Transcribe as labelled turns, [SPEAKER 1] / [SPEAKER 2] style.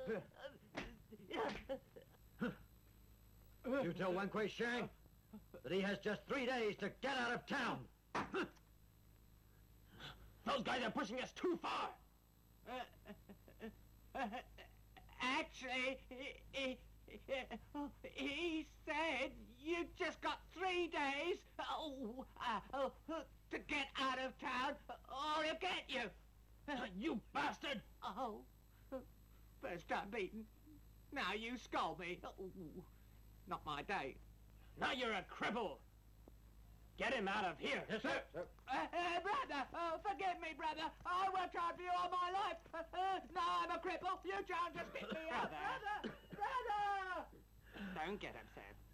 [SPEAKER 1] You tell Wen Kuei Shang that he has just 3 days to get out of town.
[SPEAKER 2] Those guys are pushing us too far.
[SPEAKER 3] Actually, he said you just got 3 days to get out of town, or he'll get you.
[SPEAKER 2] You bastard!
[SPEAKER 3] Oh, first time beaten. Now you scold me. Oh, not my day.
[SPEAKER 2] Now you're a cripple. Get him out of here.
[SPEAKER 1] Yes, sir.
[SPEAKER 3] Brother, forgive me, brother. I worked hard for you all my life. Now I'm a cripple. You can't just get me out. Brother!
[SPEAKER 2] Don't get upset.